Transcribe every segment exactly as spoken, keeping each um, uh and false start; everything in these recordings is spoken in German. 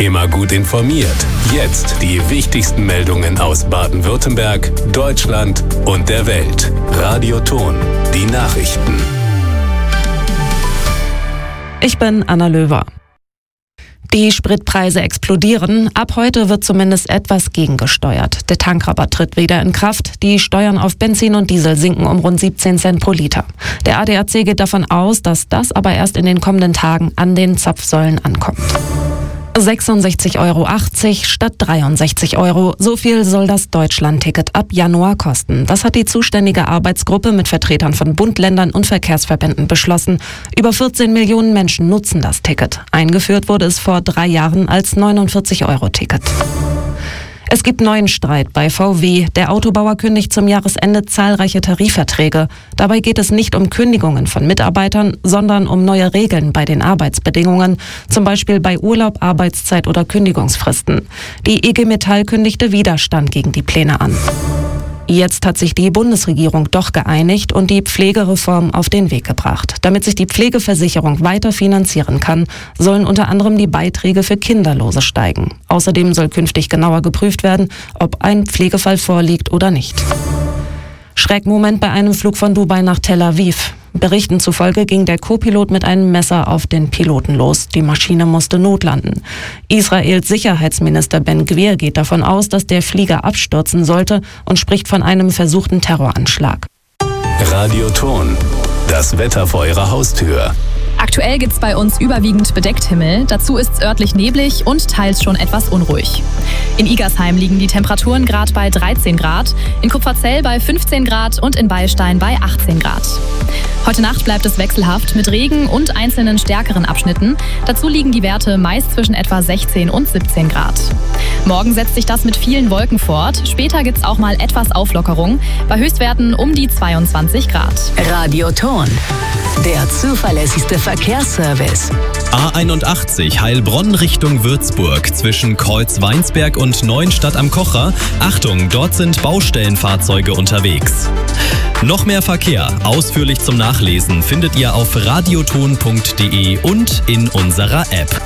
Immer gut informiert. Jetzt die wichtigsten Meldungen aus Baden-Württemberg, Deutschland und der Welt. Radio Ton, die Nachrichten. Ich bin Anna Löwer. Die Spritpreise explodieren. Ab heute wird zumindest etwas gegengesteuert. Der Tankrabatt tritt wieder in Kraft. Die Steuern auf Benzin und Diesel sinken um rund siebzehn Cent pro Liter. Der A D A C geht davon aus, dass das aber erst in den kommenden Tagen an den Zapfsäulen ankommt. sechsundsechzig Euro achtzig statt dreiundsechzig Euro. So viel soll das Deutschland-Ticket ab Januar kosten. Das hat die zuständige Arbeitsgruppe mit Vertretern von Bund, Ländern und Verkehrsverbänden beschlossen. Über vierzehn Millionen Menschen nutzen das Ticket. Eingeführt wurde es vor drei Jahren als neunundvierzig Euro Ticket. Es gibt neuen Streit bei V W. Der Autobauer kündigt zum Jahresende zahlreiche Tarifverträge. Dabei geht es nicht um Kündigungen von Mitarbeitern, sondern um neue Regeln bei den Arbeitsbedingungen, zum Beispiel bei Urlaub, Arbeitszeit oder Kündigungsfristen. Die I G Metall kündigte Widerstand gegen die Pläne an. Jetzt hat sich die Bundesregierung doch geeinigt und die Pflegereform auf den Weg gebracht. Damit sich die Pflegeversicherung weiter finanzieren kann, sollen unter anderem die Beiträge für Kinderlose steigen. Außerdem soll künftig genauer geprüft werden, ob ein Pflegefall vorliegt oder nicht. Schreckmoment bei einem Flug von Dubai nach Tel Aviv. Berichten zufolge ging der Co-Pilot mit einem Messer auf den Piloten los. Die Maschine musste notlanden. Israels Sicherheitsminister Ben Gvir geht davon aus, dass der Flieger abstürzen sollte und spricht von einem versuchten Terroranschlag. Radio Ton, das Wetter vor Ihrer Haustür. Aktuell gibt's bei uns überwiegend bedeckt Himmel. Dazu ist es örtlich neblig und teils schon etwas unruhig. In Igersheim liegen die Temperaturen gerade bei dreizehn Grad, in Kupferzell bei fünfzehn Grad und in Beilstein bei achtzehn Grad. Heute Nacht bleibt es wechselhaft mit Regen und einzelnen stärkeren Abschnitten. Dazu liegen die Werte meist zwischen etwa sechzehn und siebzehn Grad. Morgen setzt sich das mit vielen Wolken fort. Später gibt's auch mal etwas Auflockerung, bei Höchstwerten um die zweiundzwanzig Grad. Radio Ton, der zuverlässigste Verkehrsservice. A einundachtzig Heilbronn Richtung Würzburg zwischen Kreuz-Weinsberg und Neuenstadt am Kocher. Achtung, dort sind Baustellenfahrzeuge unterwegs. Noch mehr Verkehr, ausführlich zum Nachlesen, findet ihr auf radioton punkt de und in unserer App.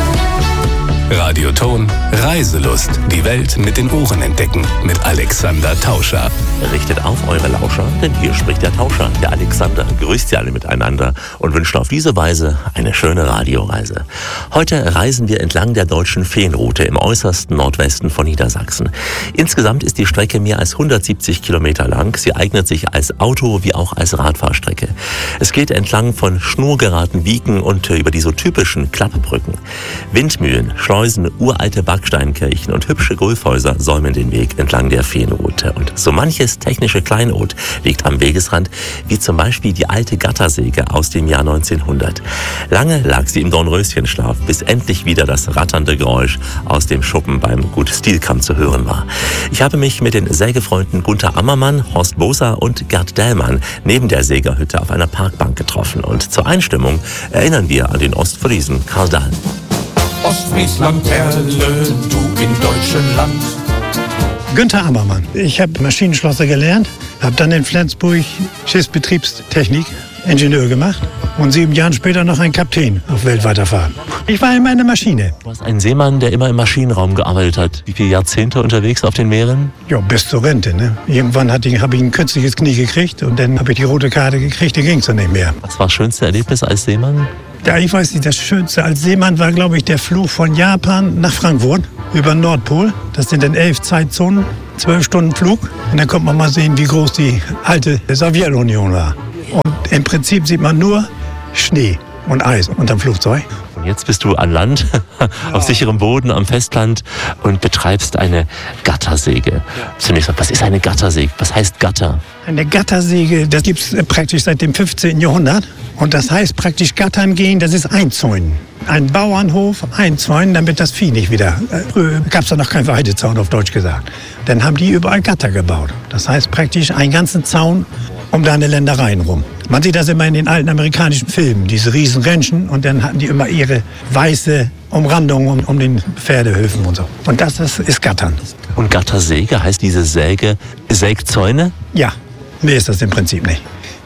Radio Ton, Reiselust. Die Welt mit den Ohren entdecken. Mit Alexander Tauscher. Richtet auf eure Lauscher, denn hier spricht der Tauscher, der Alexander. Grüßt ihr alle miteinander und wünscht auf diese Weise eine schöne Radioreise. Heute reisen wir entlang der deutschen Feenroute im äußersten Nordwesten von Niedersachsen. Insgesamt ist die Strecke mehr als hundertsiebzig Kilometer lang. Sie eignet sich als Auto- wie auch als Radfahrstrecke. Es geht entlang von schnurgeraden Wieken und über die so typischen Klappbrücken. Windmühlen, Schleusen, uralte Backsteinkirchen und hübsche Gulfhäuser säumen den Weg entlang der Feenroute. Und so manches technische Kleinod liegt am Wegesrand, wie zum Beispiel die alte Gattersäge aus dem Jahr neunzehnhundert. Lange lag sie im Dornröschenschlaf, bis endlich wieder das ratternde Geräusch aus dem Schuppen beim Gut Stielkamp zu hören war. Ich habe mich mit den Sägefreunden Gunther Ammermann, Horst Boser und Gerd Dellmann neben der Sägerhütte auf einer Parkbank getroffen. Und zur Einstimmung erinnern wir an den Ostfriesen Karl Dahl. Ostfriesland, Perle, du in deutschem Land. Günther Ammermann. Ich habe Maschinenschlosser gelernt, habe dann in Flensburg Schiffsbetriebstechnik, Ingenieur gemacht und sieben Jahre später noch ein Kapitän auf weltweiter Fahrt. Ich war immer in der Maschine. Du warst ein Seemann, der immer im Maschinenraum gearbeitet hat. Wie viele Jahrzehnte unterwegs auf den Meeren? Ja, bis zur Rente. Ne? Irgendwann habe ich, hab ich ein künstliches Knie gekriegt und dann habe ich die rote Karte gekriegt, dann ging es dann nicht mehr. Was war das schönste Erlebnis als Seemann? Ja, ich weiß nicht, das Schönste als Seemann war, glaube ich, der Flug von Japan nach Frankfurt über den Nordpol. Das sind dann elf Zeitzonen, zwölf Stunden Flug. Und dann kommt man mal sehen, wie groß die alte Sowjetunion war. Und im Prinzip sieht man nur Schnee und Eis unterm Flugzeug. Und jetzt bist du an Land, auf sicherem Boden, am Festland und betreibst eine Gattersäge. Zunächst mal, was ist eine Gattersäge? Was heißt Gatter? Eine Gattersäge, das gibt es praktisch seit dem fünfzehnten Jahrhundert. Und das heißt praktisch Gattern gehen, das ist Einzäunen. Ein Bauernhof einzäunen, damit das Vieh nicht wieder... Früher gab es da noch keinen Weidezaun, auf Deutsch gesagt. Dann haben die überall Gatter gebaut. Das heißt praktisch einen ganzen Zaun um da eine Ländereien rum. Man sieht das immer in den alten amerikanischen Filmen, diese riesen Rentschen. Und dann hatten die immer ihre weiße Umrandung um, um den Pferdehöfen und so. Und das ist, ist Gattern. Und Gattersäge heißt diese Säge Sägzäune? Ja, mehr ist das im Prinzip nicht.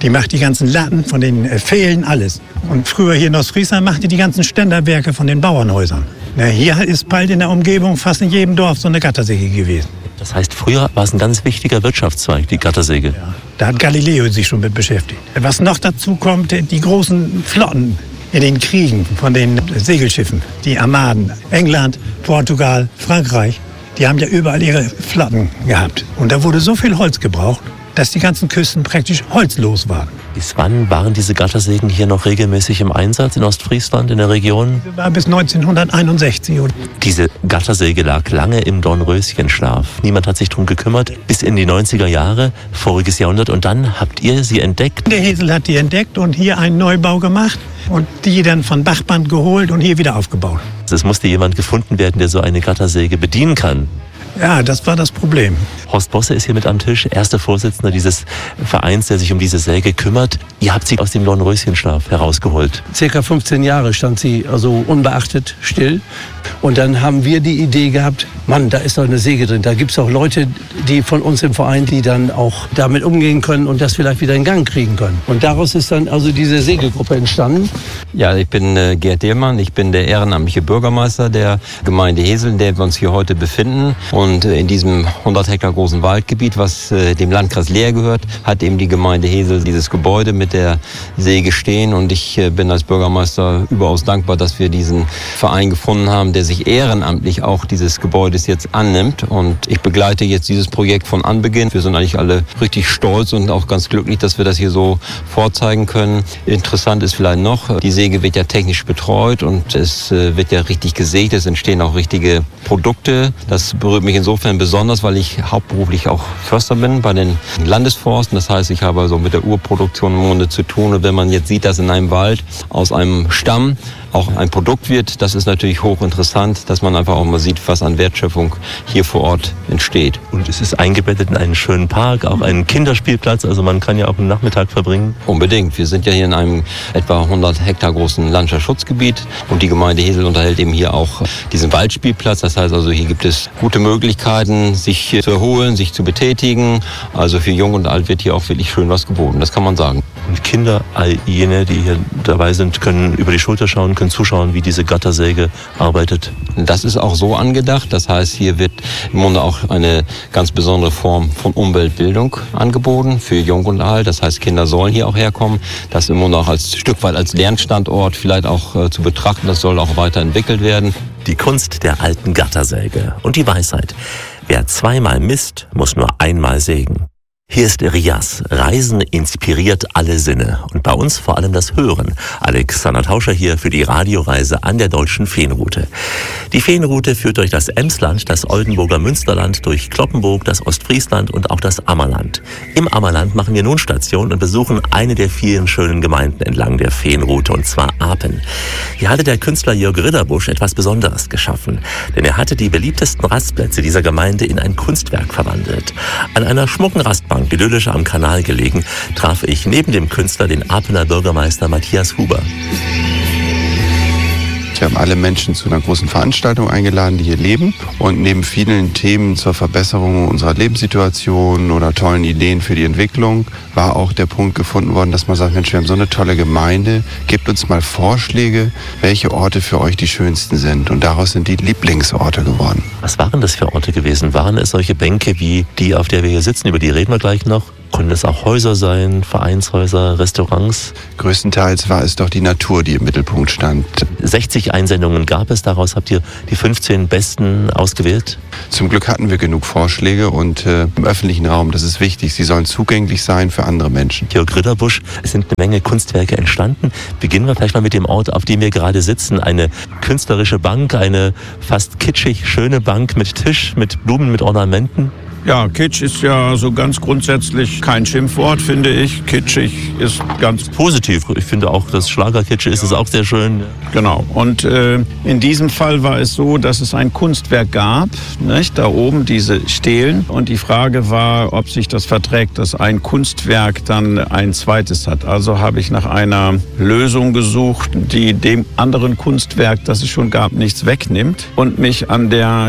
Die macht die ganzen Latten von den äh, Pfählen, alles. Und früher hier in Ostfriesland macht die die ganzen Ständerwerke von den Bauernhäusern. Na, hier ist bald in der Umgebung fast in jedem Dorf so eine Gattersäge gewesen. Das heißt, früher war es ein ganz wichtiger Wirtschaftszweig, die Gattersäge. Ja, da hat Galileo sich schon mit beschäftigt. Was noch dazu kommt, die großen Flotten in den Kriegen von den Segelschiffen, die Armaden, England, Portugal, Frankreich, die haben ja überall ihre Flotten gehabt. Und da wurde so viel Holz gebraucht, dass die ganzen Küsten praktisch holzlos waren. Bis wann waren diese Gattersägen hier noch regelmäßig im Einsatz in Ostfriesland, in der Region? Das war bis neunzehnhunderteinundsechzig. Diese Gattersäge lag lange im Dornröschenschlaf. Niemand hat sich darum gekümmert, bis in die neunziger Jahre, voriges Jahrhundert. Und dann habt ihr sie entdeckt? Der Hesel hat die entdeckt und hier einen Neubau gemacht und die dann von Bachband geholt und hier wieder aufgebaut. Es musste jemand gefunden werden, der so eine Gattersäge bedienen kann. Ja, das war das Problem. Horst Bosse ist hier mit am Tisch, erster Vorsitzender dieses Vereins, der sich um diese Säge kümmert. Ihr habt sie aus dem Dornröschenschlaf herausgeholt. Circa fünfzehn Jahre stand sie also unbeachtet still. Und dann haben wir die Idee gehabt, Mann, da ist doch eine Säge drin. Da gibt es auch Leute, die von uns im Verein, die dann auch damit umgehen können und das vielleicht wieder in Gang kriegen können. Und daraus ist dann also diese Sägegruppe entstanden. Ja, ich bin äh, Gerd Dehlmann. Ich bin der ehrenamtliche Bürgermeister der Gemeinde Hesel, in der wir uns hier heute befinden. Und äh, in diesem hundert Hektar großen Waldgebiet, was äh, dem Landkreis Leer gehört, hat eben die Gemeinde Hesel dieses Gebäude mit der Säge stehen. Und ich äh, bin als Bürgermeister überaus dankbar, dass wir diesen Verein gefunden haben, der sich ehrenamtlich auch dieses Gebäudes jetzt annimmt. Und ich begleite jetzt dieses Projekt von Anbeginn. Wir sind eigentlich alle richtig stolz und auch ganz glücklich, dass wir das hier so vorzeigen können. Interessant ist vielleicht noch, die Säge wird ja technisch betreut und es wird ja richtig gesägt. Es entstehen auch richtige Produkte. Das berührt mich insofern besonders, weil ich hauptberuflich auch Förster bin bei den Landesforsten. Das heißt, ich habe also mit der Urproduktion im Grunde zu tun. Und wenn man jetzt sieht, dass in einem Wald aus einem Stamm auch ein Produkt wird, das ist natürlich hochinteressant, dass man einfach auch mal sieht, was an Wertschöpfung hier vor Ort entsteht. Und es ist eingebettet in einen schönen Park, auch einen Kinderspielplatz, also man kann ja auch einen Nachmittag verbringen. Unbedingt. Wir sind ja hier in einem etwa hundert Hektar großen Landschaftsschutzgebiet und die Gemeinde Hesel unterhält eben hier auch diesen Waldspielplatz. Das heißt also, hier gibt es gute Möglichkeiten, sich zu erholen, sich zu betätigen. Also für Jung und Alt wird hier auch wirklich schön was geboten, das kann man sagen. Und Kinder, all jene, die hier dabei sind, können über die Schulter schauen, können zuschauen, wie diese Gattersäge arbeitet. Das ist auch so angedacht. Das heißt, hier wird im Grunde auch eine ganz besondere Form von Umweltbildung angeboten für Jung und Alt. Das heißt, Kinder sollen hier auch herkommen. Das im Grunde auch als Stück weit als Lernstandort vielleicht auch äh, zu betrachten. Das soll auch weiterentwickelt werden. Die Kunst der alten Gattersäge und die Weisheit. Wer zweimal misst, muss nur einmal sägen. Hier ist Rias. Reisen inspiriert alle Sinne und bei uns vor allem das Hören. Alexander Tauscher hier für die Radioreise an der Deutschen Feenroute. Die Feenroute führt durch das Emsland, das Oldenburger Münsterland, durch Cloppenburg, das Ostfriesland und auch das Ammerland. Im Ammerland machen wir nun Station und besuchen eine der vielen schönen Gemeinden entlang der Feenroute, und zwar Apen. Hier hatte der Künstler Jörg Ridderbusch etwas Besonderes geschaffen, denn er hatte die beliebtesten Rastplätze dieser Gemeinde in ein Kunstwerk verwandelt. An einer schmucken Rastbank, idyllisch am Kanal gelegen, traf ich neben dem Künstler den Apener Bürgermeister Matthias Huber. Wir haben alle Menschen zu einer großen Veranstaltung eingeladen, die hier leben. Und neben vielen Themen zur Verbesserung unserer Lebenssituation oder tollen Ideen für die Entwicklung war auch der Punkt gefunden worden, dass man sagt, Mensch, wir haben so eine tolle Gemeinde, gebt uns mal Vorschläge, welche Orte für euch die schönsten sind. Und daraus sind die Lieblingsorte geworden. Was waren das für Orte gewesen? Waren es solche Bänke wie die, auf der wir hier sitzen, über die reden wir gleich noch? Können es auch Häuser sein, Vereinshäuser, Restaurants? Größtenteils war es doch die Natur, die im Mittelpunkt stand. sechzig Einsendungen gab es, daraus habt ihr die fünfzehn besten ausgewählt? Zum Glück hatten wir genug Vorschläge und äh, im öffentlichen Raum, das ist wichtig, sie sollen zugänglich sein für andere Menschen. Jörg Ridderbusch, es sind eine Menge Kunstwerke entstanden. Beginnen wir vielleicht mal mit dem Ort, auf dem wir gerade sitzen. Eine künstlerische Bank, eine fast kitschig schöne Bank mit Tisch, mit Blumen, mit Ornamenten. Ja, Kitsch ist ja so ganz grundsätzlich kein Schimpfwort, finde ich. Kitschig ist ganz positiv. Ich finde auch, das Schlagerkitsch ist es auch sehr schön. Genau. Und äh, in diesem Fall war es so, dass es ein Kunstwerk gab, nicht? Da oben diese Stelen. Und die Frage war, ob sich das verträgt, dass ein Kunstwerk dann ein zweites hat. Also habe ich nach einer Lösung gesucht, die dem anderen Kunstwerk, das es schon gab, nichts wegnimmt und mich an der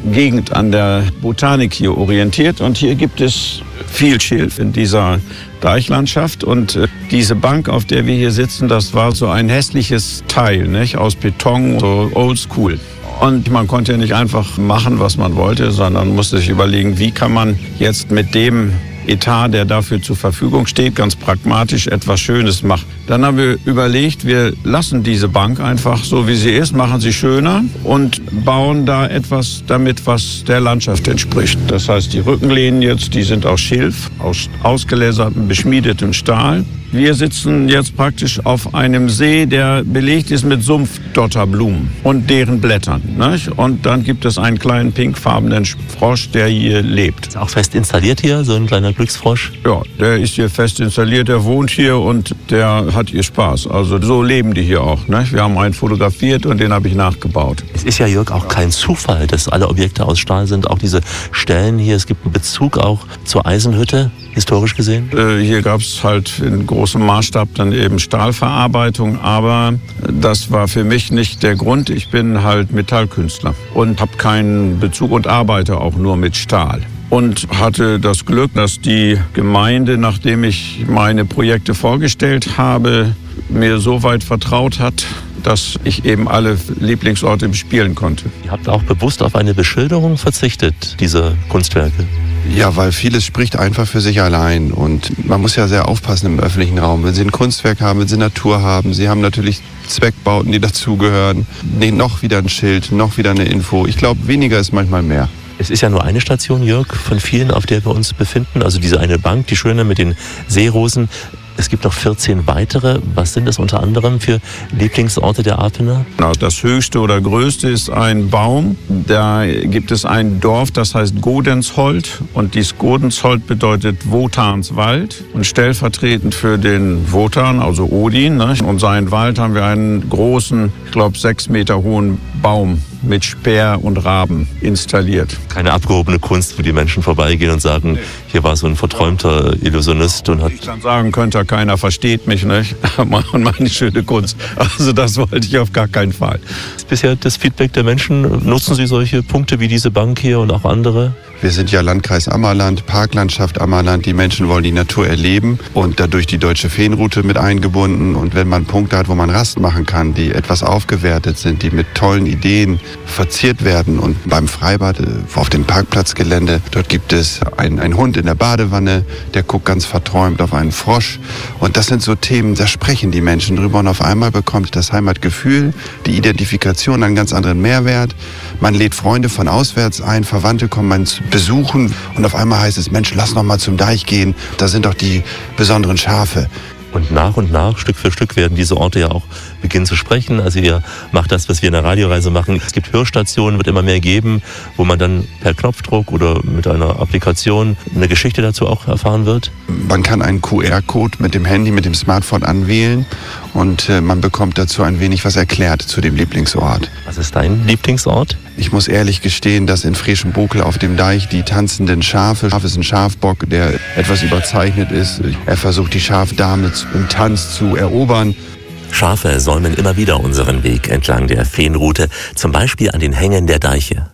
Gegend an der Botanik hier orientiert. Und hier gibt es viel Schilf in dieser Deichlandschaft. Und äh, diese Bank, auf der wir hier sitzen, das war so ein hässliches Teil, nicht? Aus Beton, so oldschool. Und man konnte ja nicht einfach machen, was man wollte, sondern musste sich überlegen, wie kann man jetzt mit dem Etat, der dafür zur Verfügung steht, ganz pragmatisch etwas Schönes macht. Dann haben wir überlegt, wir lassen diese Bank einfach so, wie sie ist, machen sie schöner und bauen da etwas damit, was der Landschaft entspricht. Das heißt, die Rückenlehnen jetzt, die sind aus Schilf, aus ausgeläsertem, beschmiedetem Stahl. Wir sitzen jetzt praktisch auf einem See, der belegt ist mit Sumpfdotterblumen und deren Blättern. Nicht? Und dann gibt es einen kleinen pinkfarbenen Frosch, der hier lebt. Ist auch fest installiert hier, so ein kleiner Glücksfrosch? Ja, der ist hier fest installiert, der wohnt hier und der hat hier Spaß. Also so leben die hier auch. Nicht? Wir haben einen fotografiert und den habe ich nachgebaut. Es ist ja, Jörg, auch kein Zufall, dass alle Objekte aus Stahl sind. Auch diese Stellen hier, es gibt einen Bezug auch zur Eisenhütte, historisch gesehen? Äh, hier gab es halt in großem Maßstab dann eben Stahlverarbeitung, aber das war für mich nicht der Grund. Ich bin halt Metallkünstler und habe keinen Bezug und arbeite auch nur mit Stahl. Und hatte das Glück, dass die Gemeinde, nachdem ich meine Projekte vorgestellt habe, mir so weit vertraut hat, dass ich eben alle Lieblingsorte bespielen konnte. Ihr habt auch bewusst auf eine Beschilderung verzichtet, diese Kunstwerke? Ja, weil vieles spricht einfach für sich allein und man muss ja sehr aufpassen im öffentlichen Raum. Wenn Sie ein Kunstwerk haben, wenn Sie Natur haben, Sie haben natürlich Zweckbauten, die dazugehören, nee, noch wieder ein Schild, noch wieder eine Info. Ich glaube, weniger ist manchmal mehr. Es ist ja nur eine Station, Jörg, von vielen, auf der wir uns befinden. Also diese eine Bank, die schöne mit den Seerosen. Es gibt noch vierzehn weitere. Was sind das unter anderem für Lieblingsorte der Apener? Das höchste oder größte ist ein Baum. Da gibt es ein Dorf, das heißt Godensholt. Und dieses Godensholt bedeutet Wotanswald. Und stellvertretend für den Wotan, also Odin, ne, und seinen Wald haben wir einen großen, ich glaube sechs Meter hohen Baum mit Speer und Raben installiert. Keine abgehobene Kunst, wo die Menschen vorbeigehen und sagen, hier war so ein verträumter Illusionist und hat... Ich dann sagen könnte, keiner versteht mich, nicht? Und meine schöne Kunst. Also das wollte ich auf gar keinen Fall. Ist bisher das Feedback der Menschen? Nutzen Sie solche Punkte wie diese Bank hier und auch andere? Wir sind ja Landkreis Ammerland, Parklandschaft Ammerland. Die Menschen wollen die Natur erleben und dadurch die Deutsche Feenroute mit eingebunden. Und wenn man Punkte hat, wo man Rast machen kann, die etwas aufgewertet sind, die mit tollen Ideen verziert werden. Und beim Freibad auf dem Parkplatzgelände, dort gibt es einen, einen Hund in der Badewanne, der guckt ganz verträumt auf einen Frosch. Und das sind so Themen, da sprechen die Menschen drüber. Und auf einmal bekommt das Heimatgefühl, die Identifikation einen ganz anderen Mehrwert. Man lädt Freunde von auswärts ein, Verwandte kommen man zu besuchen. Und auf einmal heißt es, Mensch, lass noch mal zum Deich gehen. Da sind doch die besonderen Schafe. Und nach und nach, Stück für Stück, werden diese Orte ja auch beginnen zu sprechen. Also ihr macht das, was wir in der Radioreise machen. Es gibt Hörstationen, wird immer mehr geben, wo man dann per Knopfdruck oder mit einer Applikation eine Geschichte dazu auch erfahren wird. Man kann einen Q R-Code mit dem Handy, mit dem Smartphone anwählen und äh, man bekommt dazu ein wenig was erklärt zu dem Lieblingsort. Was ist dein Lieblingsort? Ich muss ehrlich gestehen, dass in Freschenbokel auf dem Deich die tanzenden Schafe, Schaf ist ein Schafbock, der etwas überzeichnet ist. Er versucht die Schafdame im Tanz zu erobern. Schafe säumen immer wieder unseren Weg entlang der Feenroute, zum Beispiel an den Hängen der Deiche.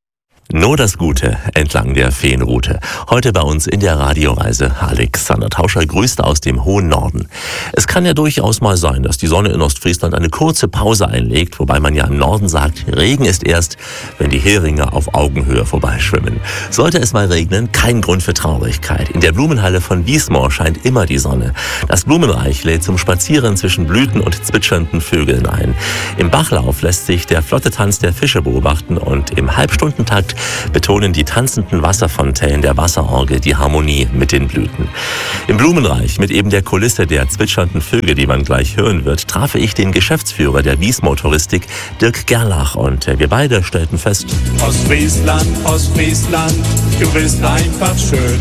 Nur das Gute entlang der Feenroute. Heute bei uns in der Radioreise. Alexander Tauscher grüßt aus dem hohen Norden. Es kann ja durchaus mal sein, dass die Sonne in Ostfriesland eine kurze Pause einlegt, wobei man ja im Norden sagt, Regen ist erst, wenn die Heringe auf Augenhöhe vorbeischwimmen. Sollte es mal regnen, kein Grund für Traurigkeit. In der Blumenhalle von Wiesmoor scheint immer die Sonne. Das Blumenreich lädt zum Spazieren zwischen Blüten und zwitschernden Vögeln ein. Im Bachlauf lässt sich der flotte Tanz der Fische beobachten und im Halbstundentakt betonen die tanzenden Wasserfontänen der Wasserorgel die Harmonie mit den Blüten. Im Blumenreich, mit eben der Kulisse der zwitschernden Vögel, die man gleich hören wird, traf ich den Geschäftsführer der Wiesmoor Touristik, Dirk Gerlach, und wir beide stellten fest: Ostfriesland, Ostfriesland, du bist einfach schön.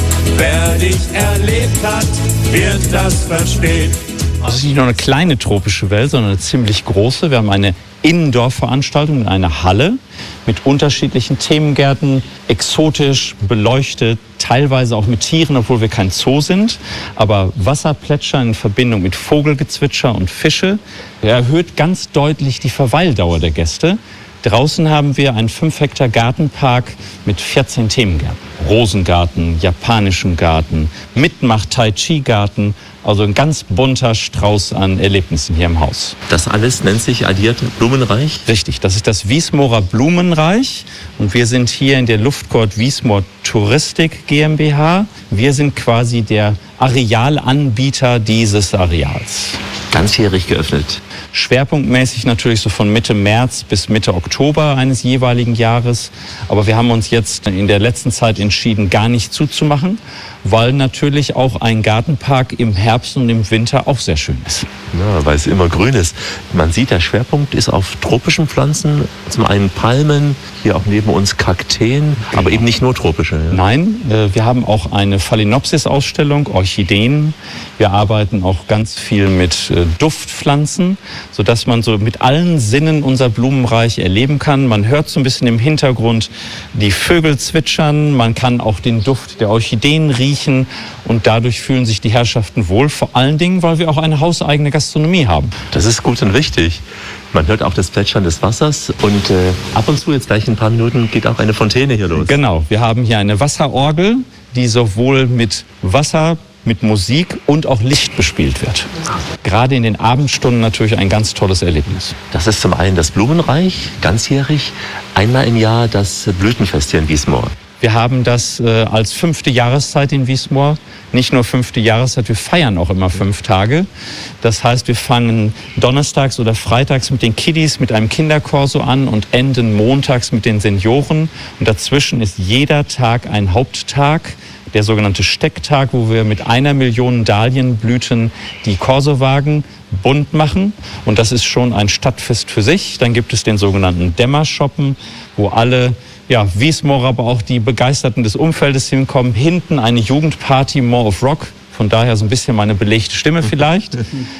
Wer dich erlebt hat, wird das verstehen. Das ist nicht nur eine kleine tropische Welt, sondern eine ziemlich große. Wir haben eine Indoor-Veranstaltung in einer Halle mit unterschiedlichen Themengärten, exotisch, beleuchtet, teilweise auch mit Tieren, obwohl wir kein Zoo sind. Aber Wasserplätschern in Verbindung mit Vogelgezwitscher und Fische erhöht ganz deutlich die Verweildauer der Gäste. Draußen haben wir einen fünf Hektar Gartenpark mit vierzehn Themengärten. Rosengarten, japanischen Garten, Mitmach-Tai-Chi-Garten. Also ein ganz bunter Strauß an Erlebnissen hier im Haus. Das alles nennt sich addiert Blumenreich? Richtig, das ist das Wiesmoorer Blumenreich. Und wir sind hier in der Luftcourt Wiesmoor Touristik GmbH. Wir sind quasi der Arealanbieter dieses Areals. Ganzjährig geöffnet? Schwerpunktmäßig natürlich so von Mitte März bis Mitte Oktober eines jeweiligen Jahres. Aber wir haben uns jetzt in der letzten Zeit entschieden, gar nicht zuzumachen, weil natürlich auch ein Gartenpark im Herbst und im Winter auch sehr schön ist. Ja, weil es immer grün ist. Man sieht, der Schwerpunkt ist auf tropischen Pflanzen. Zum einen Palmen, hier auch neben uns Kakteen, genau. Aber eben nicht nur tropische. Ja. Nein, wir haben auch eine Phalaenopsis-Ausstellung, Orchideen. Wir arbeiten auch ganz viel mit Duftpflanzen, sodass man so mit allen Sinnen unser Blumenreich erleben kann. Man hört so ein bisschen im Hintergrund die Vögel zwitschern, man kann auch den Duft der Orchideen riechen und dadurch fühlen sich die Herrschaften wohl, vor allen Dingen, weil wir auch eine hauseigene Gastronomie haben. Das ist gut und wichtig. Man hört auch das Plätschern des Wassers und äh, ab und zu, jetzt gleich in ein paar Minuten, geht auch eine Fontäne hier los. Genau, wir haben hier eine Wasserorgel, die sowohl mit Wasser, mit Musik und auch Licht bespielt wird. Gerade in den Abendstunden natürlich ein ganz tolles Erlebnis. Das ist zum einen das Blumenreich, ganzjährig, einmal im Jahr das Blütenfest hier in Wiesmoor. Wir haben das äh, als fünfte Jahreszeit in Wiesmoor. Nicht nur fünfte Jahreszeit, wir feiern auch immer fünf Tage. Das heißt, wir fangen donnerstags oder freitags mit den Kiddies, mit einem Kinderkorso an und enden montags mit den Senioren. Und dazwischen ist jeder Tag ein Haupttag, der sogenannte Stecktag, wo wir mit einer Million Dahlienblüten die Korsowagen bunt machen. Und das ist schon ein Stadtfest für sich. Dann gibt es den sogenannten Dämmershoppen, wo alle ja, Wiesmoorer, aber auch die Begeisterten des Umfeldes hinkommen. Hinten eine Jugendparty, More of Rock. Von daher so ein bisschen meine belegte Stimme vielleicht.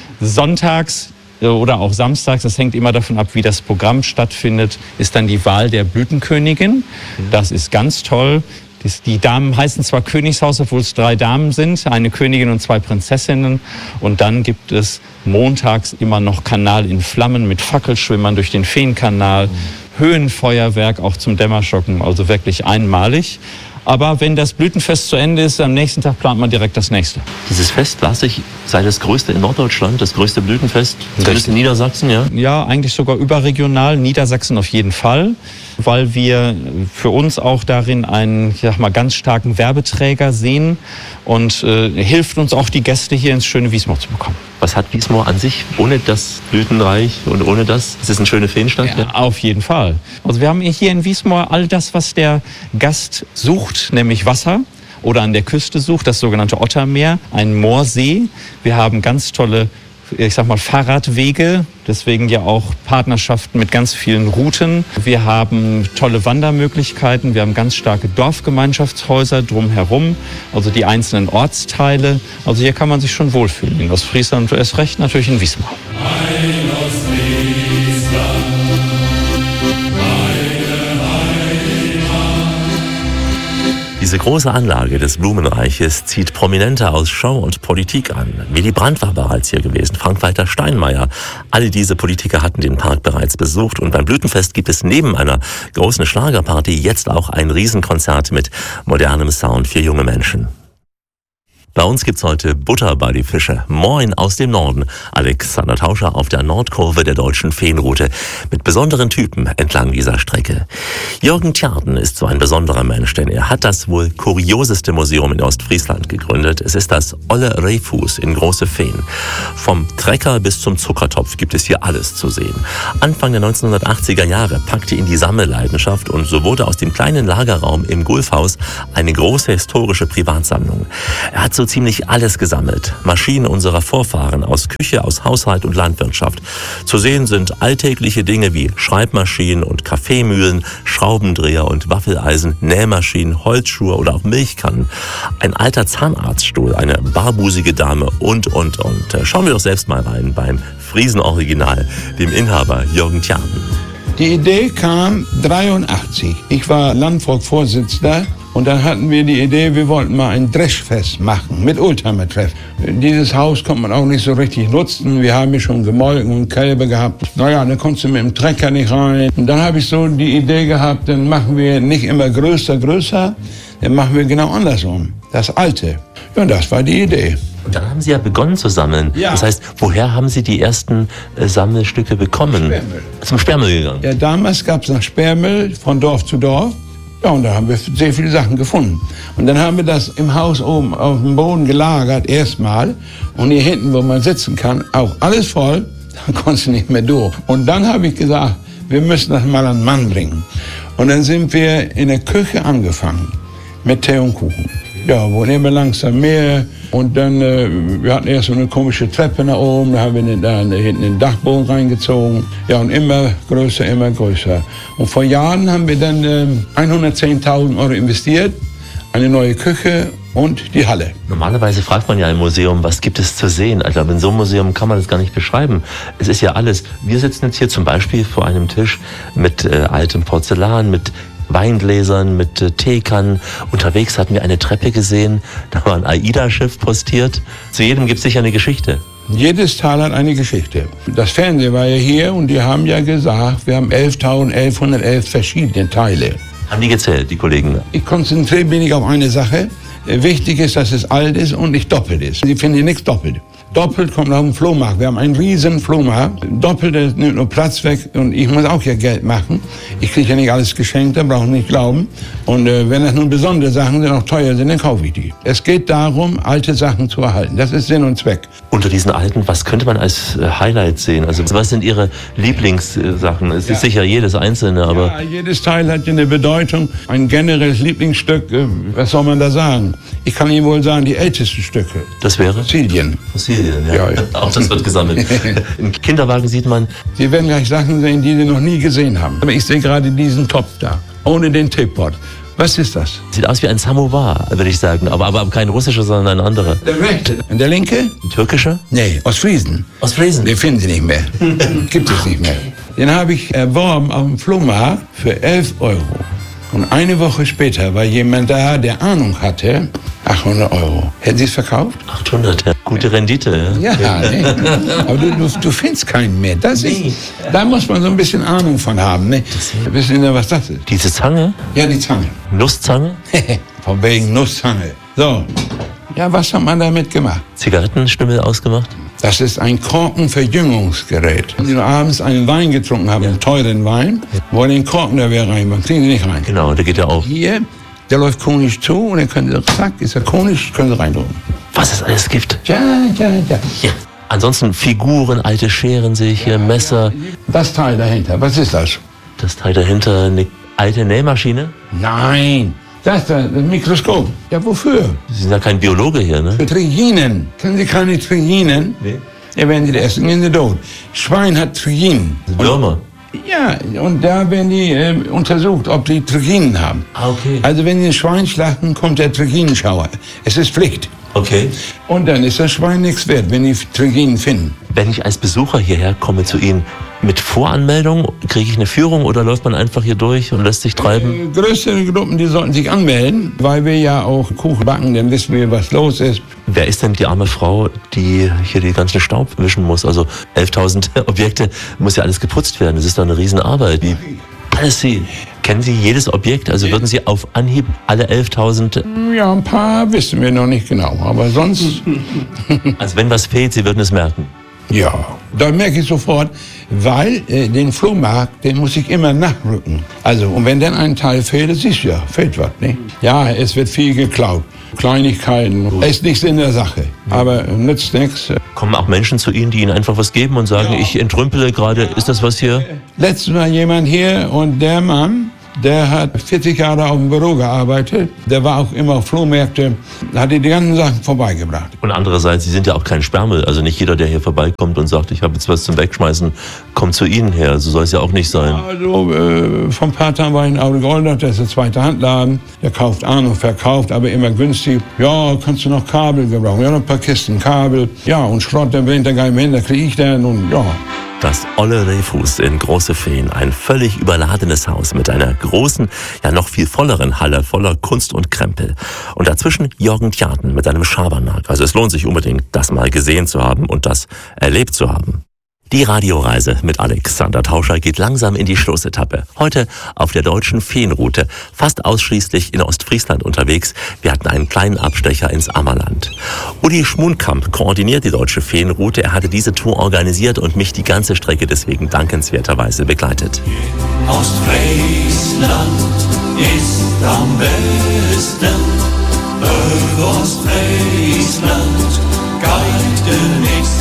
Sonntags oder auch samstags, das hängt immer davon ab, wie das Programm stattfindet, ist dann die Wahl der Blütenkönigin. Das ist ganz toll. Die Damen heißen zwar Königshaus, obwohl es drei Damen sind, eine Königin und zwei Prinzessinnen. Und dann gibt es montags immer noch Kanal in Flammen mit Fackelschwimmern durch den Feenkanal. Höhenfeuerwerk auch zum Dämmerschocken, also wirklich einmalig. Aber wenn das Blütenfest zu Ende ist, am nächsten Tag plant man direkt das nächste. Dieses Fest, las ich, sei das größte in Norddeutschland, das größte Blütenfest, zumindest in Niedersachsen, ja? Ja, eigentlich sogar überregional, Niedersachsen auf jeden Fall, weil wir für uns auch darin einen, ich sag mal, ganz starken Werbeträger sehen und äh, hilft uns auch, die Gäste hier ins schöne Wiesmoor zu bekommen. Was hat Wiesmoor an sich ohne das Blütenreich und ohne das? Ist es eine schöne Feenstadt? Ja, ja, auf jeden Fall. Also wir haben hier in Wiesmoor all das, was der Gast sucht, nämlich Wasser oder an der Küste sucht, das sogenannte Ottermeer, ein Moorsee. Wir haben ganz tolle, ich sag mal, Fahrradwege, deswegen ja auch Partnerschaften mit ganz vielen Routen. Wir haben tolle Wandermöglichkeiten, wir haben ganz starke Dorfgemeinschaftshäuser drumherum, also die einzelnen Ortsteile. Also hier kann man sich schon wohlfühlen in Ostfriesland und erst recht natürlich in Wiesmoor. Ein Ostfriesland. Diese große Anlage des Blumenreiches zieht Prominente aus Show und Politik an. Willy Brandt war bereits hier gewesen, Frank-Walter Steinmeier. Alle diese Politiker hatten den Park bereits besucht. Und beim Blütenfest gibt es neben einer großen Schlagerparty jetzt auch ein Riesenkonzert mit modernem Sound für junge Menschen. Bei uns gibt's heute Butter bei die Fische. Moin aus dem Norden. Alexander Tauscher auf der Nordkurve der Deutschen Feenroute mit besonderen Typen entlang dieser Strecke. Jürgen Tjarden ist so ein besonderer Mensch, denn er hat das wohl kurioseste Museum in Ostfriesland gegründet. Es ist das Olle Rehfuß in Große Feen. Vom Trecker bis zum Zuckertopf gibt es hier alles zu sehen. Anfang der neunzehnhundertachtziger Jahre packte ihn die Sammelleidenschaft und so wurde aus dem kleinen Lagerraum im Gulfhaus eine große historische Privatsammlung. Er hat so ziemlich alles gesammelt. Maschinen unserer Vorfahren aus Küche, aus Haushalt und Landwirtschaft. Zu sehen sind alltägliche Dinge wie Schreibmaschinen und Kaffeemühlen, Schraubendreher und Waffeleisen, Nähmaschinen, Holzschuhe oder auch Milchkannen. Ein alter Zahnarztstuhl, eine barbusige Dame und, und, und. Schauen wir doch selbst mal rein beim Friesen-Original, dem Inhaber Jürgen Tjarden. Die Idee kam dreiundachtzig. Ich war Landvolksvorsitzender Und dann hatten wir die Idee, wir wollten mal ein Dreschfest machen mit Oldtimer-Treff. Dieses Haus konnte man auch nicht so richtig nutzen. Wir haben hier schon Gemolken und Kälber gehabt. Naja, dann konntest du mit dem Trecker nicht rein. Und dann habe ich so die Idee gehabt, dann machen wir nicht immer größer, größer, dann machen wir genau andersrum. Das Alte. Ja, das war die Idee. Und dann haben Sie ja begonnen zu sammeln. Ja. Das heißt, woher haben Sie die ersten äh, Sammelstücke bekommen? Sperrmüll. Zum Sperrmüll gegangen? Ja, damals gab es noch Sperrmüll von Dorf zu Dorf. Ja, und da haben wir sehr viele Sachen gefunden. Und dann haben wir das im Haus oben auf dem Boden gelagert, erstmal. Und hier hinten, wo man sitzen kann, auch alles voll. Da konntest du nicht mehr durch. Und dann habe ich gesagt, wir müssen das mal an den Mann bringen. Und dann sind wir in der Küche angefangen mit Tee und Kuchen. Ja, wurden immer langsam mehr. Und dann, äh, wir hatten erst so eine komische Treppe nach oben, da haben wir da hinten den Dachboden reingezogen. Ja, und immer größer, immer größer. Und vor Jahren haben wir dann äh, hundertzehntausend Euro investiert, eine neue Küche und die Halle. Normalerweise fragt man ja im Museum, was gibt es zu sehen? Also in so einem Museum kann man das gar nicht beschreiben. Es ist ja alles. Wir sitzen jetzt hier zum Beispiel vor einem Tisch mit äh, altem Porzellan, mit Weingläsern, mit äh, Teekannen. Unterwegs hatten wir eine Treppe gesehen, da war ein AIDA-Schiff postiert. Zu jedem gibt es sicher eine Geschichte. Jedes Teil hat eine Geschichte. Das Fernsehen war ja hier und die haben ja gesagt, wir haben elftausendeinhundertelf verschiedene Teile. Haben die gezählt, die Kollegen? Ich konzentriere mich nicht auf eine Sache. Wichtig ist, dass es alt ist und nicht doppelt ist. Sie finden hier nichts doppelt. Doppelt kommt auf den Flohmarkt. Wir haben einen riesen Flohmarkt. Doppelt nimmt nur Platz weg und ich muss auch ja Geld machen. Ich kriege ja nicht alles geschenkt, da brauchen Sie nicht glauben. Und äh, wenn das nun besondere Sachen sind, auch teuer sind, dann kaufe ich die. Es geht darum, alte Sachen zu erhalten. Das ist Sinn und Zweck. Unter diesen alten, was könnte man als äh, Highlight sehen? Also was sind Ihre Lieblingssachen? Es Ja. ist sicher jedes einzelne, aber... Ja, jedes Teil hat ja eine Bedeutung. Ein generelles Lieblingsstück, äh, was soll man da sagen? Ich kann Ihnen wohl sagen, die ältesten Stücke. Das wäre? Fossilien. Fossilien, ja. Ja, ja. Auch das wird gesammelt. Im Kinderwagen sieht man... Sie werden gleich Sachen sehen, die Sie noch nie gesehen haben. Aber ich sehe gerade diesen Topf da, ohne den Teepot. Was ist das? Sieht aus wie ein Samovar, würde ich sagen. Aber, aber kein russischer, sondern ein anderer. Der rechte. Und der linke? Ein türkischer? Nee, aus Friesen. Aus Friesen? Den finden Sie nicht mehr. Gibt es nicht mehr. Den habe ich erworben auf dem Flohmarkt für elf Euro. Und eine Woche später war jemand da, der Ahnung hatte, achthundert Euro. Hätten Sie es verkauft? achthundert, ja. Gute Rendite, ja. Ja, nee. Aber du, du, du findest keinen mehr. Das ist, da muss man so ein bisschen Ahnung von haben. Ne? Wissen Sie, was das ist? Diese Zange? Ja, die Zange. Nusszange? Von wegen Nusszange. So. Ja, was hat man damit gemacht? Zigarettenstümmel ausgemacht? Das ist ein Korkenverjüngungsgerät. Wenn Sie abends einen Wein getrunken haben, einen teuren Wein, wollen den Korken da wieder rein, kriegen Sie nicht rein. Genau, der geht ja auf. Hier, der läuft konisch zu und dann können Sie, zack, ist er konisch, können Sie reindrücken. Was es alles gibt. Ja, ja, ja. Ja. Ansonsten Figuren, alte Scheren sehe ich hier, Messer. Das Teil dahinter, was ist das? Das Teil dahinter, eine alte Nähmaschine? Nein, das da, das Mikroskop. Ja, wofür? Sie sind ja kein Biologe hier, ne? Für Triginen. Kennen Sie keine Triginen? Nee. Ja, wenn Sie das essen, gehen Sie tot. Schwein hat Triginen. Würmer? Ja, und da werden die äh, untersucht, ob die Triginen haben. Ah, okay. Also wenn Sie ein Schwein schlachten, kommt der Triginenschauer. Es ist Pflicht. Okay. Und dann ist das Schwein nichts wert, wenn die Triginen finden. Wenn ich als Besucher hierher komme zu Ihnen, mit Voranmeldung, kriege ich eine Führung oder läuft man einfach hier durch und lässt sich treiben? Äh, größere Gruppen, die sollten sich anmelden, weil wir ja auch Kuchen backen, dann wissen wir, was los ist. Wer ist denn die arme Frau, die hier den ganzen Staub wischen muss? Also elftausend Objekte, muss ja alles geputzt werden. Das ist doch eine Riesenarbeit. Wie alles Sie. Kennen Sie jedes Objekt? Also würden Sie auf Anhieb alle elftausend... Ja, ein paar wissen wir noch nicht genau, aber sonst... Also wenn was fehlt, Sie würden es merken? Ja, da merke ich sofort, weil äh, den Flohmarkt, den muss ich immer nachrücken. Also, und wenn dann ein Teil fehlt, das ist ja, fehlt was, ne? Ja, es wird viel geklaut. Kleinigkeiten, ist nichts in der Sache, aber nützt nichts. Kommen auch Menschen zu Ihnen, die Ihnen einfach was geben und sagen, ja, ich entrümpele gerade, ist das was hier? Letztes Mal jemand hier und der Mann, der hat vierzig Jahre auf dem Büro gearbeitet. Der war auch immer auf Flohmärkte, hat die ganzen Sachen vorbeigebracht. Und andererseits, Sie sind ja auch kein Sperrmüll. Also nicht jeder, der hier vorbeikommt und sagt, ich habe jetzt was zum Wegschmeißen, kommt zu Ihnen her. So soll es ja auch nicht sein. Also äh, vor ein paar Tagen war ich in Audegoldert, das ist der zweite Handladen. Der kauft an und verkauft, aber immer günstig. Ja, kannst du noch Kabel gebrauchen? Ja, noch ein paar Kisten Kabel. Ja, und Schrott, der bringt der gar nicht mehr hin, da kriege ich dann und ja. Das Olle Rehfuß in Große Feen. Ein völlig überladenes Haus mit einer großen, ja noch viel volleren Halle voller Kunst und Krempel. Und dazwischen Jürgen Tjaden mit einem Schabernack. Also es lohnt sich unbedingt, das mal gesehen zu haben und das erlebt zu haben. Die Radioreise mit Alexander Tauscher geht langsam in die Schlussetappe. Heute auf der deutschen Feenroute, fast ausschließlich in Ostfriesland unterwegs. Wir hatten einen kleinen Abstecher ins Ammerland. Uli Schmunkamp koordiniert die deutsche Feenroute. Er hatte diese Tour organisiert und mich die ganze Strecke deswegen dankenswerterweise begleitet. Ostfriesland ist am besten. Über Ostfriesland geht nichts.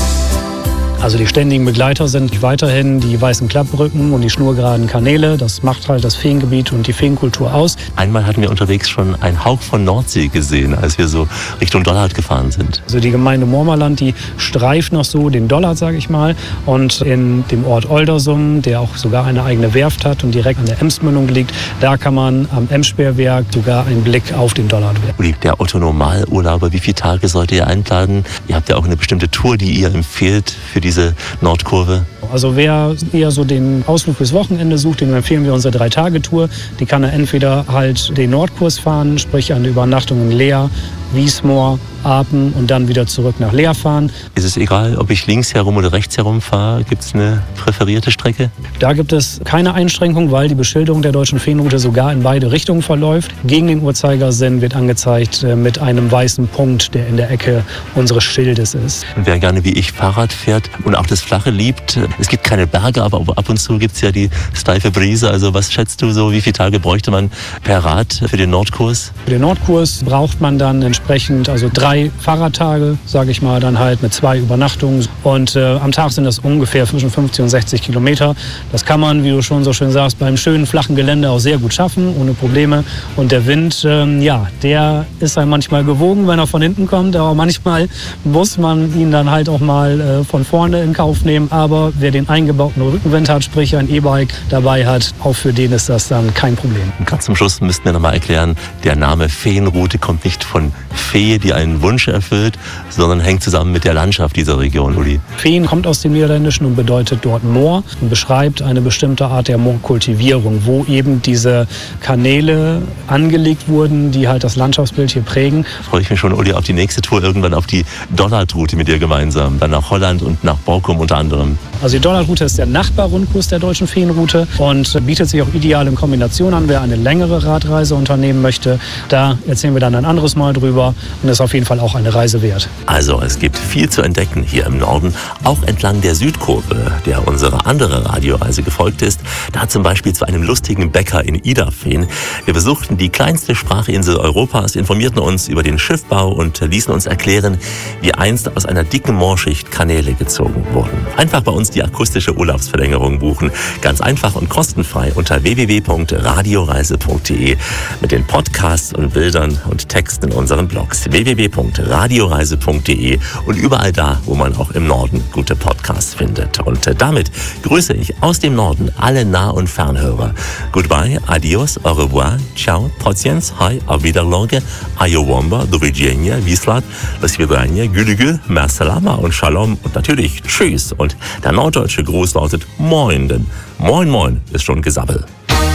Also die ständigen Begleiter sind weiterhin die weißen Klappbrücken und die schnurgeraden Kanäle. Das macht halt das Feengebiet und die Feenkultur aus. Einmal hatten wir unterwegs schon einen Hauch von Nordsee gesehen, als wir so Richtung Dollard gefahren sind. Also die Gemeinde Mormerland, die streift noch so den Dollard, sage ich mal. Und in dem Ort Oldersum, der auch sogar eine eigene Werft hat und direkt an der Emsmündung liegt, da kann man am Emsperrwerk sogar einen Blick auf den Dollard werfen. Uli, der Otto-Normalurlauber, wie viele Tage sollt ihr einplanen? Ihr habt ja auch eine bestimmte Tour, die ihr empfehlt für die diese Nordkurve? Also wer eher so den Ausflug fürs Wochenende sucht, dem empfehlen wir unsere Drei-Tage-Tour. Die kann er entweder halt den Nordkurs fahren, sprich eine Übernachtung in Leer, Wiesmoor, Apen und dann wieder zurück nach Leer fahren. Ist es egal, ob ich links herum oder rechts herum fahre? Gibt es eine präferierte Strecke? Da gibt es keine Einschränkung, weil die Beschilderung der deutschen Feenroute sogar in beide Richtungen verläuft. Gegen den Uhrzeigersinn wird angezeigt mit einem weißen Punkt, der in der Ecke unseres Schildes ist. Und wer gerne wie ich Fahrrad fährt und auch das Flache liebt, es gibt keine Berge, aber ab und zu gibt es ja die steife Brise. Also was schätzt du so, wie viele Tage bräuchte man per Rad für den Nordkurs? Für den Nordkurs braucht man dann entsprechend also drei Fahrradtage, sage ich mal, dann halt mit zwei Übernachtungen. Und äh, am Tag sind das ungefähr zwischen fünfzig und sechzig Kilometer. Das kann man, wie du schon so schön sagst, beim schönen flachen Gelände auch sehr gut schaffen, ohne Probleme. Und der Wind, ähm, ja, der ist dann manchmal gewogen, wenn er von hinten kommt. Aber manchmal muss man ihn dann halt auch mal äh, von vorne in Kauf nehmen. Aber wer den eingebauten Rückenwind hat, sprich ein E-Bike dabei hat, auch für den ist das dann kein Problem. Und ganz zum Schluss müssten wir noch mal erklären, der Name Feenroute kommt nicht von Fee, die einen Wunsch erfüllt, sondern hängt zusammen mit der Landschaft dieser Region, Uli. Feen kommt aus dem Niederländischen und bedeutet dort Moor und beschreibt eine bestimmte Art der Moorkultivierung, wo eben diese Kanäle angelegt wurden, die halt das Landschaftsbild hier prägen. Freue ich mich schon, Uli, auf die nächste Tour, irgendwann auf die Dollardroute mit dir gemeinsam, dann nach Holland und nach Borkum unter anderem. Also die Dollardroute ist der Nachbarrundkurs der deutschen Feenroute und bietet sich auch ideal in Kombination an, wer eine längere Radreise unternehmen möchte. Da erzählen wir dann ein anderes Mal drüber und ist auf jeden Fall auch eine Reise wert. Also es gibt viel zu entdecken hier im Norden, auch entlang der Südkurve, der unsere andere Radioreise gefolgt ist. Da zum Beispiel zu einem lustigen Bäcker in Idafeen. Wir besuchten die kleinste Sprachinsel Europas, informierten uns über den Schiffbau und ließen uns erklären, wie einst aus einer dicken Moorschicht Kanäle gezogen wurden. Einfach bei uns die akustische Urlaubsverlängerung buchen. Ganz einfach und kostenfrei unter w w w punkt radioreise punkt de mit den Podcasts und Bildern und Texten in unseren Blogs w w w punkt radioreise punkt de und überall da, wo man auch im Norden gute Podcasts findet. Und damit grüße ich aus dem Norden alle Nah- und Fernhörer. Goodbye, adios, au revoir, ciao, pociens, hi, auf Wiederlage, ayowomba, do widzenia, wislat, do svidania, gülügül, mersalama und shalom und natürlich tschüss. Und der norddeutsche Gruß lautet Moin, denn Moin Moin ist schon Gesabbel.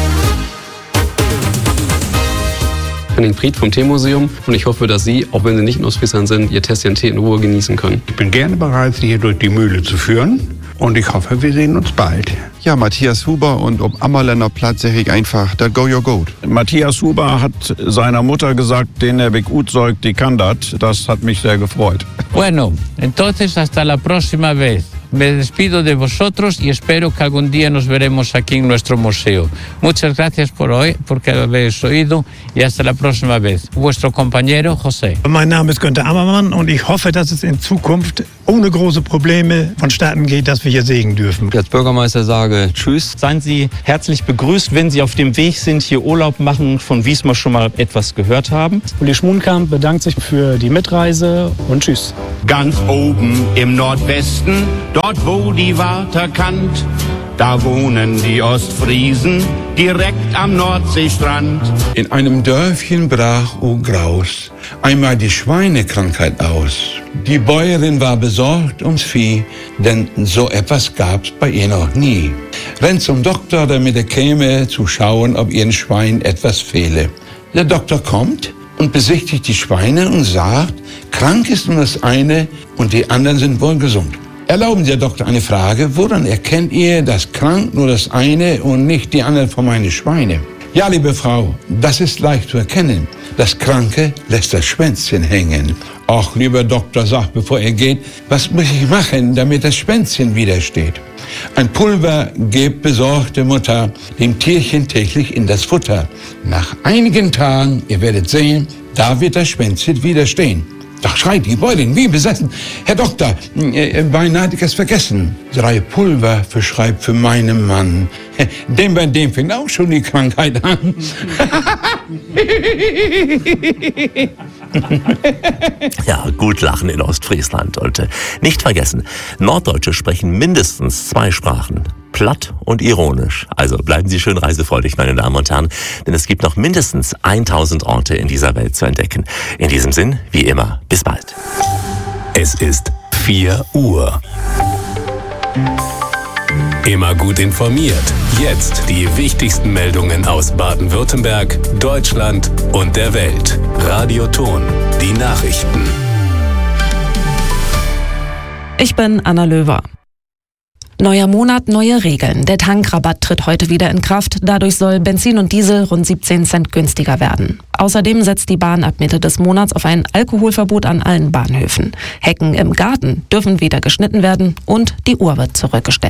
Henning Priet vom Teemuseum und ich hoffe, dass Sie, auch wenn Sie nicht in Ostfriesland sind, Ihr Tässchen-Tee in Ruhe genießen können. Ich bin gerne bereit, Sie hier durch die Mühle zu führen und ich hoffe, wir sehen uns bald. Ja, Matthias Huber und um Ammerländer Platz sage ich einfach, that go your goat. Matthias Huber hat seiner Mutter gesagt, den er gut säugt, die kann das. Das hat mich sehr gefreut. Bueno, entonces hasta la próxima vez. Me despido de vosotros y espero que algún día nos veremos aquí en nuestro museo. Muchas gracias por hoy, porque habéis oído y hasta la próxima vez. Vuestro compañero José. Mein Name ist Günther Ammermann und ich hoffe, dass es in Zukunft ohne große Probleme vonstatten geht, dass wir hier segeln dürfen. Als Bürgermeister sage Tschüss. Seien Sie herzlich begrüßt, wenn Sie auf dem Weg sind, hier Urlaub machen, von Wismar schon mal etwas gehört haben. Uli Schmunkamp bedankt sich für die Mitreise und Tschüss. Ganz oben im Nordwesten, dort wo die Water kannt, Da wohnen die Ostfriesen direkt am Nordseestrand. In einem Dörfchen brach, o Graus, einmal die Schweinekrankheit aus. Die Bäuerin war besorgt ums Vieh, denn so etwas gab's bei ihr noch nie. Rennt zum Doktor, damit er käme, zu schauen, ob ihren Schwein etwas fehle. Der Doktor kommt und besichtigt die Schweine und sagt, krank ist nur das eine und die anderen sind wohl gesund. Erlauben Sie, Herr Doktor, eine Frage. Woran erkennt ihr, dass krank nur das eine und nicht die anderen von meinen Schweine? Ja, liebe Frau, das ist leicht zu erkennen. Das Kranke lässt das Schwänzchen hängen. Ach, lieber Doktor, sagt, bevor er geht, was muss ich machen, damit das Schwänzchen wieder steht? Ein Pulver gebt besorgte Mutter dem Tierchen täglich in das Futter. Nach einigen Tagen, ihr werdet sehen, da wird das Schwänzchen wieder stehen. Da schreit die Bäuerin wie besessen. Herr Doktor, äh, beinahe hatte ich es vergessen. Drei Pulver verschreibt für meinen Mann. Denn bei dem fängt auch schon die Krankheit an. Ja, gut lachen in Ostfriesland. Und äh, nicht vergessen, Norddeutsche sprechen mindestens zwei Sprachen. Platt und ironisch. Also bleiben Sie schön reisefreudig, meine Damen und Herren, denn es gibt noch mindestens tausend Orte in dieser Welt zu entdecken. In diesem Sinn, wie immer, bis bald. Es ist vier Uhr. Immer gut informiert. Jetzt die wichtigsten Meldungen aus Baden-Württemberg, Deutschland und der Welt. Radioton, die Nachrichten. Ich bin Anna Löwer. Neuer Monat, neue Regeln. Der Tankrabatt tritt heute wieder in Kraft. Dadurch soll Benzin und Diesel rund siebzehn Cent günstiger werden. Außerdem setzt die Bahn ab Mitte des Monats auf ein Alkoholverbot an allen Bahnhöfen. Hecken im Garten dürfen wieder geschnitten werden und die Uhr wird zurückgestellt.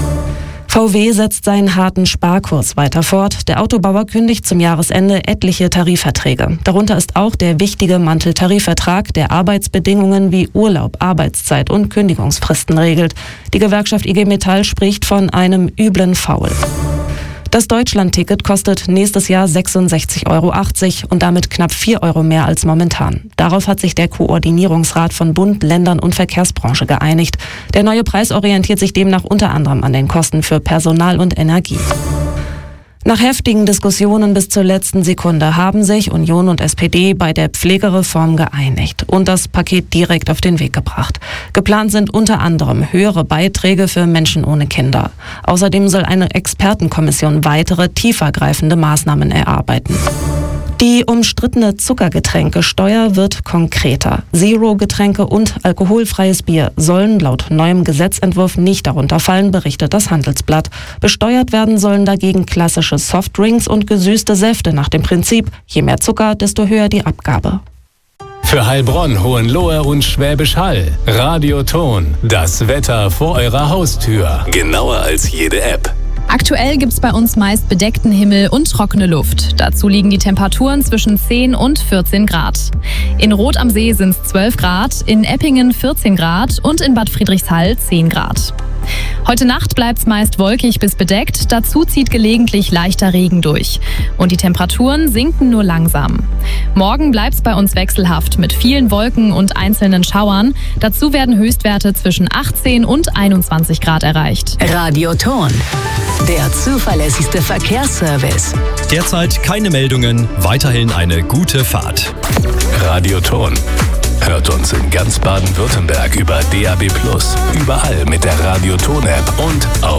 V W setzt seinen harten Sparkurs weiter fort. Der Autobauer kündigt zum Jahresende etliche Tarifverträge. Darunter ist auch der wichtige Manteltarifvertrag, der Arbeitsbedingungen wie Urlaub, Arbeitszeit und Kündigungsfristen regelt. Die Gewerkschaft I G Metall spricht von einem üblen Faul. Das Deutschland-Ticket kostet nächstes Jahr sechsundsechzig Euro achtzig und damit knapp vier Euro mehr als momentan. Darauf hat sich der Koordinierungsrat von Bund, Ländern und Verkehrsbranche geeinigt. Der neue Preis orientiert sich demnach unter anderem an den Kosten für Personal und Energie. Nach heftigen Diskussionen bis zur letzten Sekunde haben sich Union und S P D bei der Pflegereform geeinigt und das Paket direkt auf den Weg gebracht. Geplant sind unter anderem höhere Beiträge für Menschen ohne Kinder. Außerdem soll eine Expertenkommission weitere, tiefergreifende Maßnahmen erarbeiten. Die umstrittene Zuckergetränkesteuer wird konkreter. Zero-Getränke und alkoholfreies Bier sollen laut neuem Gesetzentwurf nicht darunter fallen, berichtet das Handelsblatt. Besteuert werden sollen dagegen klassische Softdrinks und gesüßte Säfte nach dem Prinzip, je mehr Zucker, desto höher die Abgabe. Für Heilbronn, Hohenlohe und Schwäbisch Hall. Radioton, das Wetter vor eurer Haustür. Genauer als jede App. Aktuell gibt's bei uns meist bedeckten Himmel und trockene Luft. Dazu liegen die Temperaturen zwischen zehn und vierzehn Grad. In Rot am See sind's zwölf Grad, in Eppingen vierzehn Grad und in Bad Friedrichshall zehn Grad. Heute Nacht bleibt's meist wolkig bis bedeckt, dazu zieht gelegentlich leichter Regen durch. Und die Temperaturen sinken nur langsam. Morgen bleibt's bei uns wechselhaft mit vielen Wolken und einzelnen Schauern. Dazu werden Höchstwerte zwischen achtzehn und einundzwanzig Grad erreicht. Radioton, der zuverlässigste Verkehrsservice. Derzeit keine Meldungen, weiterhin eine gute Fahrt. Radioton. Hört uns in ganz Baden-Württemberg über D A B plus, überall mit der Radioton-App und auf